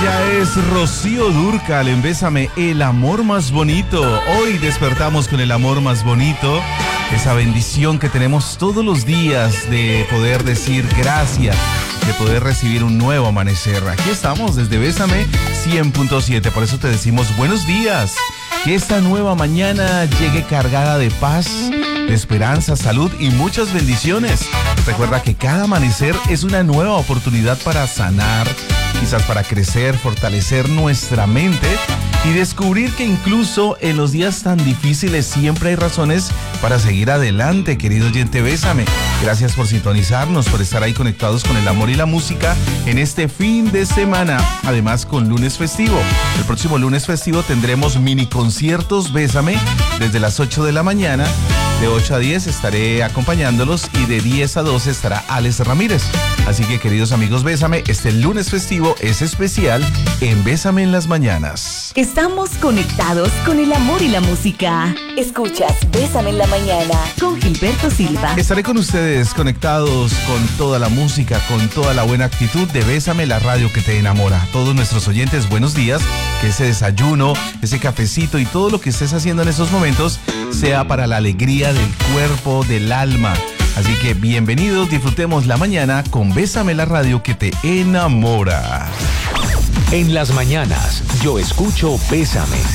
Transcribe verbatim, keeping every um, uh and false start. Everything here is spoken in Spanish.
Ella es Rocío Dúrcal en Bésame, el amor más bonito. Hoy despertamos con el amor más bonito, esa bendición que tenemos todos los días de poder decir gracias, de poder recibir un nuevo amanecer. Aquí estamos desde Bésame cien punto siete, por eso te decimos buenos días. Que esta nueva mañana llegue cargada de paz, de esperanza, salud y muchas bendiciones. Recuerda que cada amanecer es una nueva oportunidad para sanar, quizás para crecer, fortalecer nuestra mente y descubrir que incluso en los días tan difíciles siempre hay razones para seguir adelante, querido oyente Bésame. Gracias por sintonizarnos, por estar ahí conectados con el amor y la música en este fin de semana, además con lunes festivo. El próximo lunes festivo tendremos mini conciertos Bésame desde las ocho de la mañana. De ocho a diez estaré acompañándolos y de diez a doce estará Alex Ramírez. Así que, queridos amigos Bésame, este lunes festivo es especial en Bésame en las mañanas. Estamos conectados con el amor y la música. Escuchas Bésame en la mañana con Gilberto Silva. Estaré con ustedes conectados con toda la música, con toda la buena actitud de Bésame, la radio que te enamora. Todos nuestros oyentes, buenos días. Que ese desayuno, ese cafecito y todo lo que estés haciendo en estos momentos sea para la alegría del cuerpo, del alma. Así que bienvenidos, disfrutemos la mañana con Bésame, la radio que te enamora. En las mañanas, yo escucho Bésame.